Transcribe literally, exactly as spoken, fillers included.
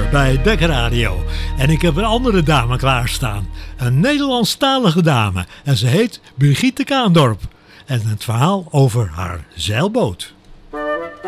bij Dek Radio. En ik heb een andere dame klaarstaan. Een Nederlandstalige dame. En ze heet Brigitte Kaandorp. En het verhaal over haar zeilboot.